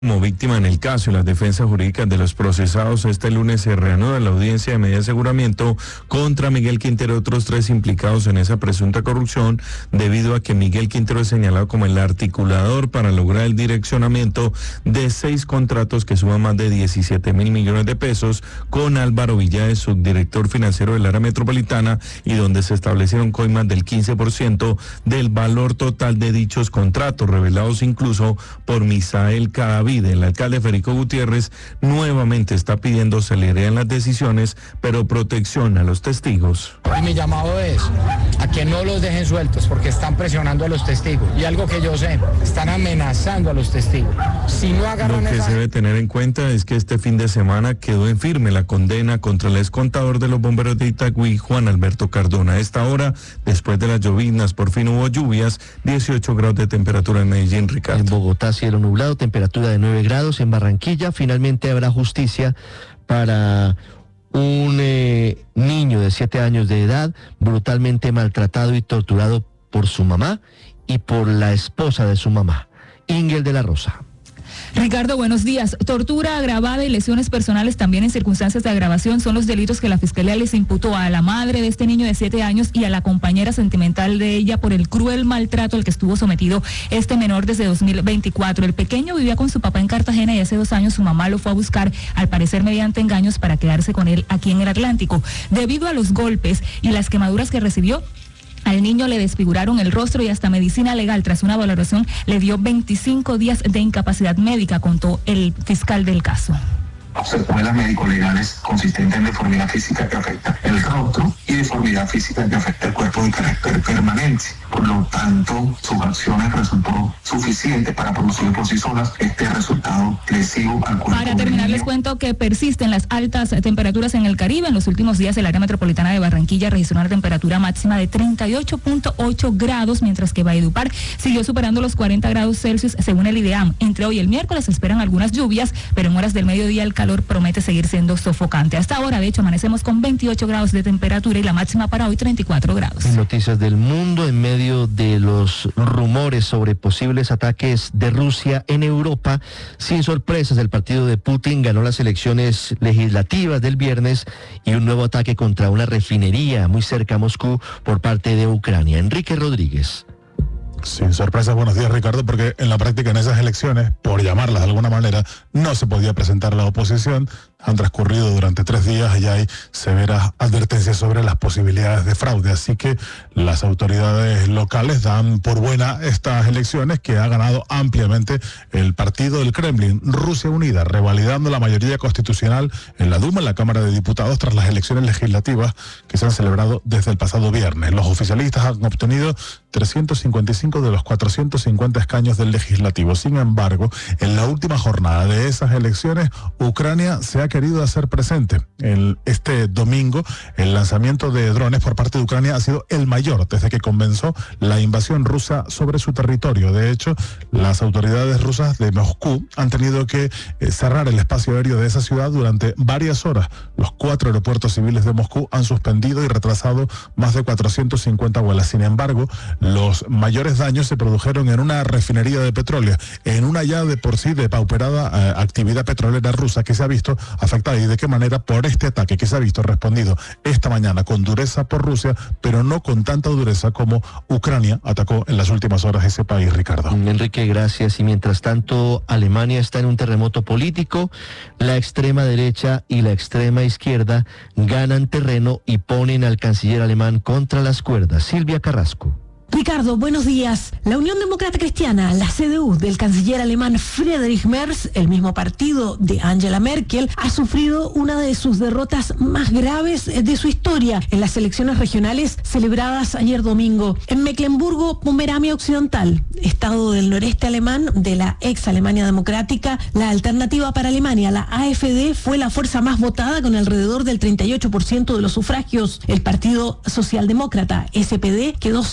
Como víctima en el caso y las defensas jurídicas de los procesados, este lunes se reanuda la audiencia de medida de aseguramiento contra Miguel Quintero y otros 3 implicados en esa presunta corrupción, debido a que Miguel Quintero es señalado como el articulador para lograr el direccionamiento de 6 contratos que suman más de 17.000 millones de pesos con Álvaro Villaes, subdirector financiero del área metropolitana, y donde se establecieron coimas del 15% del valor total de dichos contratos, revelados incluso por Misael Cadavid. El alcalde Federico Gutiérrez nuevamente está pidiendo celeridad en las decisiones, pero protección a los testigos. Y mi llamado es a que no los dejen sueltos, porque están presionando a los testigos. Y algo que yo sé, están amenazando a los testigos. Si no agarran Lo que se debe tener en cuenta es que este fin de semana quedó en firme la condena contra el excontador de los bomberos de Itagüí, Juan Alberto Cardona. A esta hora, después de las lloviznas, por fin hubo lluvias, 18 grados de temperatura en Medellín, Ricardo. En Bogotá, cielo nublado, temperatura de 9 grados. En Barranquilla, finalmente habrá justicia para un niño de 7 años de edad, brutalmente maltratado y torturado por su mamá y por la esposa de su mamá, Ingel de la Rosa. Ricardo, buenos días. Tortura agravada y lesiones personales también en circunstancias de agravación son los delitos que la Fiscalía les imputó a la madre de este niño de 7 años y a la compañera sentimental de ella por el cruel maltrato al que estuvo sometido este menor desde 2024. El pequeño vivía con su papá en Cartagena y hace 2 años su mamá lo fue a buscar, al parecer mediante engaños, para quedarse con él aquí en el Atlántico. Debido a los golpes y las quemaduras que recibió, al niño le desfiguraron el rostro y hasta medicina legal, tras una valoración, le dio 25 días de incapacidad médica, contó el fiscal del caso. Secuelas médico-legales consistentes en deformidad física que afecta el rostro y deformidad física que afecta el cuerpo de carácter permanente. Por lo tanto, sus acciones resultó suficiente para producir por sí solas este resultado lesivo al cuerpo. Para terminar, les cuento que persisten las altas temperaturas en el Caribe. En los últimos días, el área metropolitana de Barranquilla registró una temperatura máxima de 38.8 grados, mientras que Valledupar siguió superando los 40 grados Celsius, según el IDEAM. Entre hoy y el miércoles se esperan algunas lluvias, pero en horas del mediodía el calor promete seguir siendo sofocante. Hasta ahora, de hecho, amanecemos con 28 grados de temperatura y la máxima para hoy 34 grados. En Noticias del Mundo, en medio de los rumores sobre posibles ataques de Rusia en Europa, sin sorpresas, el partido de Putin ganó las elecciones legislativas del viernes y un nuevo ataque contra una refinería muy cerca a Moscú por parte de Ucrania. Enrique Rodríguez. Sin sorpresas, buenos días, Ricardo, porque en la práctica en esas elecciones, por llamarlas de alguna manera, no se podía presentar la oposición. Han transcurrido durante 3 días y hay severas advertencias sobre las posibilidades de fraude. Así que las autoridades locales dan por buena estas elecciones, que ha ganado ampliamente el partido del Kremlin, Rusia Unida, revalidando la mayoría constitucional en la Duma, en la Cámara de Diputados, tras las elecciones legislativas que se han celebrado desde el pasado viernes. Los oficialistas han obtenido 355 de los 450 escaños del legislativo. Sin embargo, en la última jornada de esas elecciones, Ucrania se ha querido hacer presente. Este domingo, el lanzamiento de drones por parte de Ucrania ha sido el mayor desde que comenzó la invasión rusa sobre su territorio. De hecho, las autoridades rusas de Moscú han tenido que cerrar el espacio aéreo de esa ciudad durante varias horas. Los 4 aeropuertos civiles de Moscú han suspendido y retrasado más de 450 vuelos. Sin embargo, los mayores daños se produjeron en una refinería de petróleo, en una ya de por sí depauperada actividad petrolera rusa, que se ha visto afectada. ¿Y de qué manera? Por este ataque que se ha visto respondido esta mañana con dureza por Rusia, pero no con tanta dureza como Ucrania atacó en las últimas horas ese país, Ricardo. Enrique, gracias. Y mientras tanto, Alemania está en un terremoto político. La extrema derecha y la extrema izquierda ganan terreno y ponen al canciller alemán contra las cuerdas. Silvia Carrasco. Ricardo, buenos días. La Unión Demócrata Cristiana, la CDU del canciller alemán Friedrich Merz, el mismo partido de Angela Merkel, ha sufrido una de sus derrotas más graves de su historia en las elecciones regionales celebradas ayer domingo. En Mecklemburgo-Pomerania Occidental, estado del noreste alemán de la ex Alemania Democrática, la Alternativa para Alemania, la AfD, fue la fuerza más votada con alrededor del 38% de los sufragios. El Partido Socialdemócrata, SPD, quedó segundo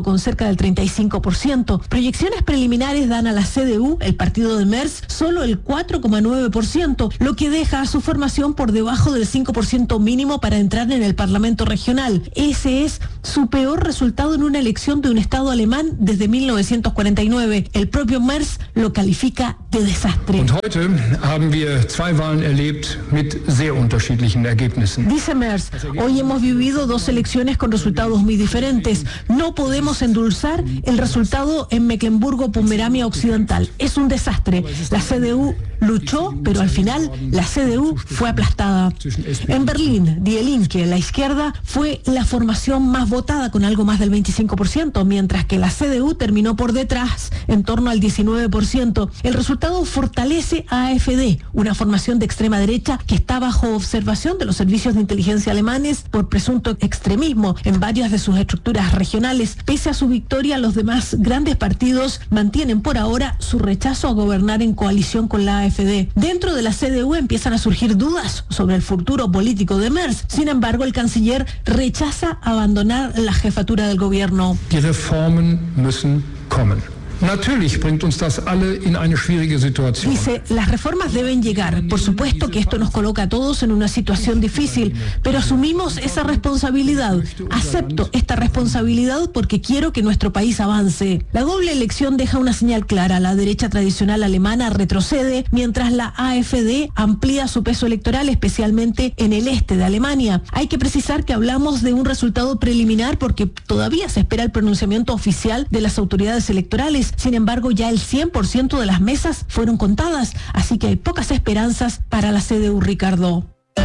crecimiento con cerca del 35%. Proyecciones preliminares dan a la CDU, el partido de Merz, solo el 4,9%, lo que deja a su formación por debajo del 5% mínimo para entrar en el Parlamento regional. Ese es su peor resultado en una elección de un Estado alemán desde 1949. El propio Merz lo califica de desastre. Und heute haben wir zwei Wahlen erlebt mit sehr unterschiedlichen Ergebnissen. Dice Merz, hoy hemos vivido dos elecciones con resultados muy diferentes. No podemos endulzar el resultado en Mecklemburgo-Pomerania Occidental. Es un desastre. La CDU luchó, pero al final la CDU fue aplastada. En Berlín, Die Linke, la izquierda, fue la formación más votada con algo más del 25%, mientras que la CDU terminó por detrás, en torno al 19%. El resultado fortalece a AfD, una formación de extrema derecha que está bajo observación de los servicios de inteligencia alemanes por presunto extremismo en varias de sus estructuras regionales. Pese a su victoria, los demás grandes partidos mantienen por ahora su rechazo a gobernar en coalición con la AfD. Dentro de la CDU empiezan a surgir dudas sobre el futuro político de Merz. Sin embargo, el canciller rechaza abandonar la jefatura del gobierno. Die Reformen müssen kommen. Natürlich bringt uns das alle in eine schwierige Situation. Dice, las reformas deben llegar. Por supuesto que esto nos coloca a todos en una situación difícil, pero asumimos esa responsabilidad. Acepto esta responsabilidad porque quiero que nuestro país avance. La doble elección deja una señal clara. La derecha tradicional alemana retrocede, mientras la AfD amplía su peso electoral, especialmente en el este de Alemania. Hay que precisar que hablamos de un resultado preliminar porque todavía se espera el pronunciamiento oficial de las autoridades electorales. Sin embargo, ya el 100% de las mesas fueron contadas, así que hay pocas esperanzas para la CDU, Ricardo.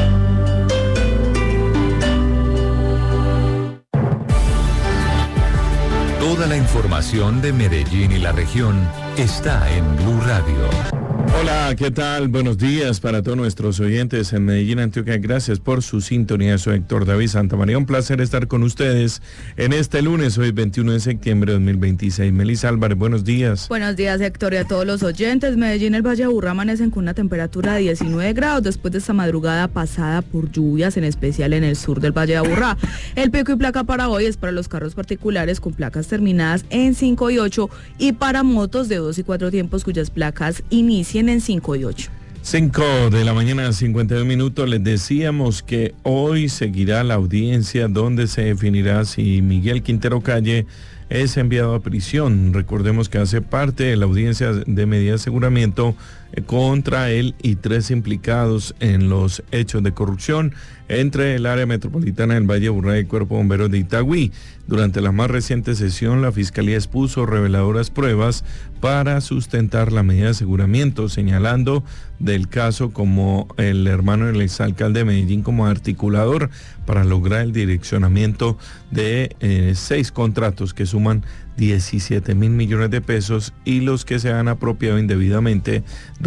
Toda la información de Medellín y la región está en Blue Radio. Hola, ¿qué tal? Buenos días para todos nuestros oyentes en Medellín, Antioquia. Gracias por su sintonía. Soy Héctor David Santamaría. Un placer estar con ustedes en este lunes, hoy 21 de septiembre de 2026. Melissa Álvarez, buenos días. Buenos días, Héctor, y a todos los oyentes. Medellín, el Valle de Aburrá amanecen con una temperatura de 19 grados después de esta madrugada pasada por lluvias, en especial en el sur del Valle de Aburrá. El pico y placa para hoy es para los carros particulares con placas terminadas en 5 y 8 y para motos de 2 y 4 tiempos cuyas placas inicien en 5 y 8. 5 de la mañana, 52 minutos. Les decíamos que hoy seguirá la audiencia donde se definirá si Miguel Quintero Calle es enviado a prisión. Recordemos que hace parte de la audiencia de medida de aseguramiento contra él y 3 implicados en los hechos de corrupción entre el área metropolitana del Valle de Aburrá y el Cuerpo de Bomberos de Itagüí. Durante la más reciente sesión, la Fiscalía expuso reveladoras pruebas para sustentar la medida de aseguramiento, señalando del caso como el hermano del exalcalde de Medellín como articulador para lograr el direccionamiento de 6 contratos que suman 17 mil millones de pesos y los que se han apropiado indebidamente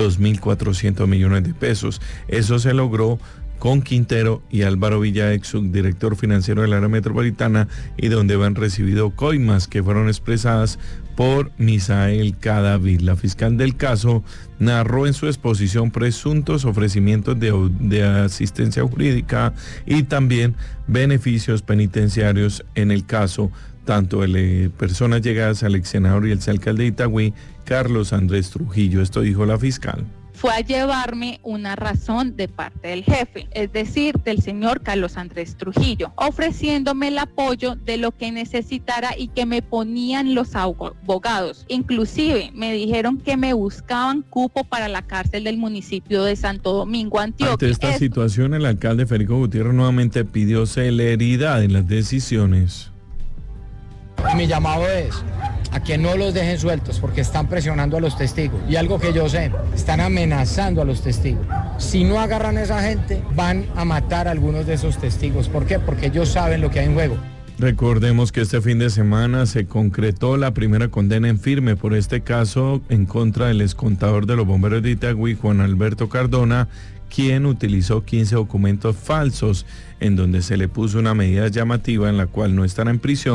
2.400 millones de pesos. Eso se logró con Quintero y Álvaro Villaex, subdirector financiero del área metropolitana, y donde han recibido coimas que fueron expresadas por Misael Cadavid. La fiscal del caso narró en su exposición presuntos ofrecimientos de asistencia jurídica y también beneficios penitenciarios en el caso tanto de personas llegadas al ex senador y el alcalde de Itagüí, Carlos Andrés Trujillo. Esto dijo la fiscal. Fue a llevarme una razón de parte del jefe, es decir, del señor Carlos Andrés Trujillo, ofreciéndome el apoyo de lo que necesitara y que me ponían los abogados. Inclusive me dijeron que me buscaban cupo para la cárcel del municipio de Santo Domingo, Antioquia. Ante esta situación, el alcalde Federico Gutiérrez nuevamente pidió celeridad en las decisiones. Mi llamado es a que no los dejen sueltos porque están presionando a los testigos. Y algo que yo sé, están amenazando a los testigos. Si no agarran a esa gente, van a matar a algunos de esos testigos. ¿Por qué? Porque ellos saben lo que hay en juego. Recordemos que este fin de semana se concretó la primera condena en firme por este caso en contra del excontador de los bomberos de Itagüí, Juan Alberto Cardona, quien utilizó 15 documentos falsos en donde se le puso una medida llamativa en la cual no estará en prisión,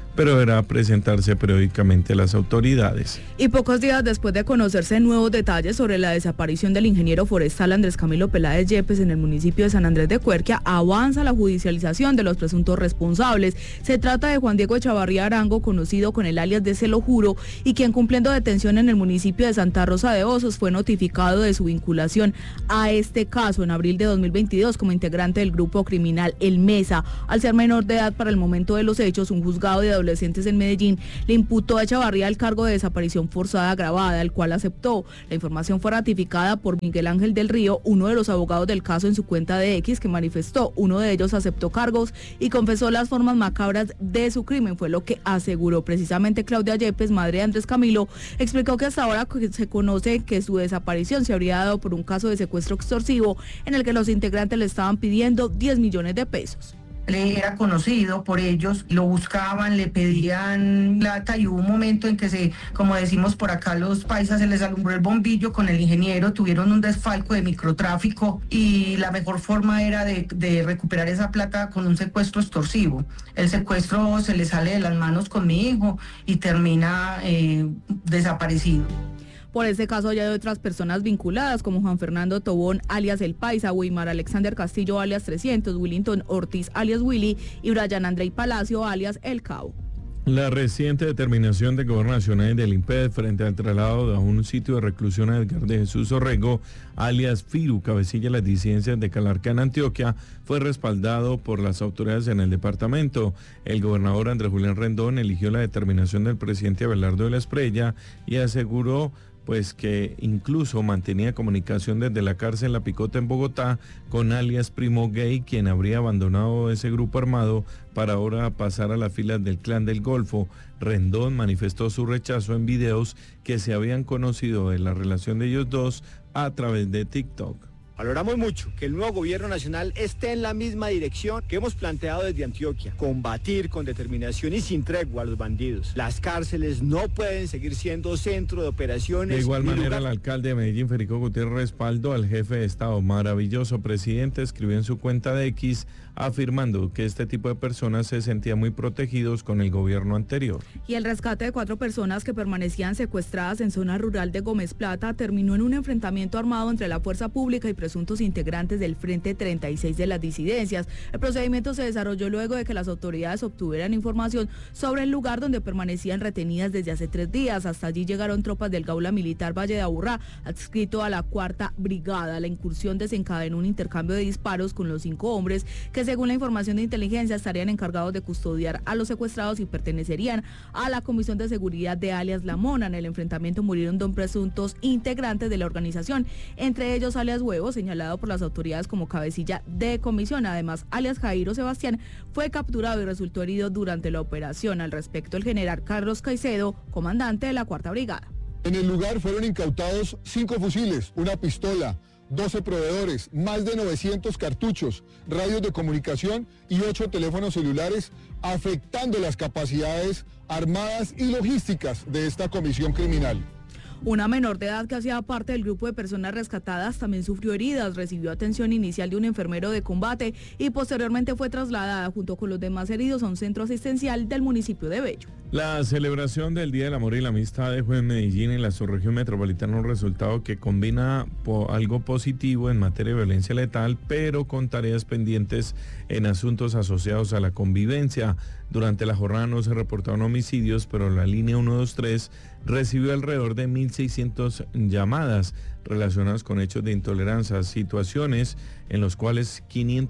pero deberá presentarse periódicamente a las autoridades. Y pocos días después de conocerse nuevos detalles sobre la desaparición del ingeniero forestal Andrés Camilo Peláez Yepes en el municipio de San Andrés de Cuerquia, avanza la judicialización de los presuntos responsables. Se trata de Juan Diego Echavarría Arango, conocido con el alias de Se lo juro, y quien, cumpliendo detención en el municipio de Santa Rosa de Osos, fue notificado de su vinculación a este caso en abril de 2022 como integrante del grupo criminal El Mesa. Al ser menor de edad para el momento de los hechos, un juzgado de adolescentes en Medellín le imputó a Echavarría el cargo de desaparición forzada agravada, el cual aceptó. La información fue ratificada por Miguel Ángel del Río, uno de los abogados del caso, en su cuenta de X, que manifestó: uno de ellos aceptó cargos y confesó las formas macabras de su crimen, fue lo que aseguró. Precisamente Claudia Yepes, madre de Andrés Camilo, explicó que hasta ahora se conoce que su desaparición se habría dado por un caso de secuestro extorsivo en el que los integrantes le estaban pidiendo 10 millones de pesos. Era conocido por ellos, lo buscaban, le pedían plata, y hubo un momento en que como decimos por acá los paisas, se les alumbró el bombillo con el ingeniero, tuvieron un desfalco de microtráfico y la mejor forma era de recuperar esa plata con un secuestro extorsivo. El secuestro se le sale de las manos con mi hijo y termina desaparecido. Por este caso ya hay otras personas vinculadas, como Juan Fernando Tobón, alias El Paisa, Weimar Alexander Castillo, alias 300, Willington Ortiz, alias Willy, y Brian Andrei Palacio, alias El Cabo. La reciente determinación de Gobernación del IMPED frente al traslado a un sitio de reclusión a Edgar de Jesús Orrego, alias Firu, cabecilla de las disidencias de Calarcá en Antioquia, fue respaldado por las autoridades en el departamento. El gobernador Andrés Julián Rendón eligió la determinación del presidente Abelardo de la Espriella y aseguró que incluso mantenía comunicación desde la cárcel La Picota en Bogotá con alias Primo Gay, quien habría abandonado ese grupo armado para ahora pasar a las filas del Clan del Golfo. Rendón manifestó su rechazo en videos que se habían conocido de la relación de ellos dos a través de TikTok. Valoramos mucho que el nuevo gobierno nacional esté en la misma dirección que hemos planteado desde Antioquia: combatir con determinación y sin tregua a los bandidos. Las cárceles no pueden seguir siendo centro de operaciones. De igual manera, el alcalde de Medellín, Federico Gutiérrez, respaldó al jefe de Estado. Maravilloso presidente, escribió en su cuenta de X, afirmando que este tipo de personas se sentían muy protegidos con el gobierno anterior. Y el rescate de 4 personas que permanecían secuestradas en zona rural de Gómez Plata terminó en un enfrentamiento armado entre la fuerza pública y presuntos integrantes del Frente 36 de las disidencias. El procedimiento se desarrolló luego de que las autoridades obtuvieran información sobre el lugar donde permanecían retenidas desde hace 3 días. Hasta allí llegaron tropas del Gaula Militar Valle de Aburrá, adscrito a la 4ª Brigada. La incursión desencadenó un intercambio de disparos con los 5 hombres que, según la información de inteligencia, estarían encargados de custodiar a los secuestrados y pertenecerían a la Comisión de Seguridad de alias La Mona. En el enfrentamiento murieron 2 presuntos integrantes de la organización, entre ellos alias Huevo, señalado por las autoridades como cabecilla de comisión. Además, alias Jairo Sebastián fue capturado y resultó herido durante la operación. Al respecto, el general Carlos Caicedo, comandante de la 4ª Brigada. En el lugar fueron incautados 5 fusiles, una pistola, 12 proveedores, más de 900 cartuchos, radios de comunicación y 8 teléfonos celulares, afectando las capacidades armadas y logísticas de esta comisión criminal. Una menor de edad que hacía parte del grupo de personas rescatadas también sufrió heridas, recibió atención inicial de un enfermero de combate y posteriormente fue trasladada junto con los demás heridos a un centro asistencial del municipio de Bello. La celebración del Día del Amor y la Amistad dejó en Medellín y la subregión metropolitana un resultado que combina algo positivo en materia de violencia letal, pero con tareas pendientes en asuntos asociados a la convivencia. Durante la jornada no se reportaron homicidios, pero la línea 123 recibió alrededor de 1.600 llamadas relacionadas con hechos de intolerancia, situaciones en los cuales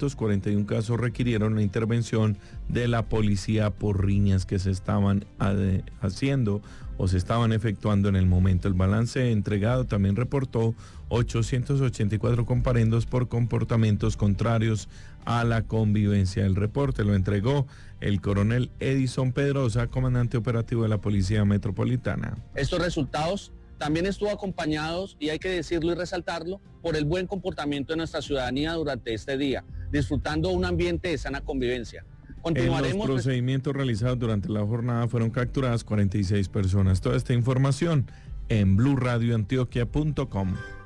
541 casos requirieron la intervención de la policía por riñas que se estaban haciendo o se estaban efectuando en el momento. El balance entregado también reportó 884 comparendos por comportamientos contrarios a la convivencia. El reporte lo entregó el coronel Edison Pedrosa, comandante operativo de la Policía Metropolitana. Estos resultados también estuvo acompañados, y hay que decirlo y resaltarlo, por el buen comportamiento de nuestra ciudadanía durante este día, disfrutando un ambiente de sana convivencia. En los procedimientos realizados durante la jornada fueron capturadas 46 personas. Toda esta información en bluradioantioquia.com.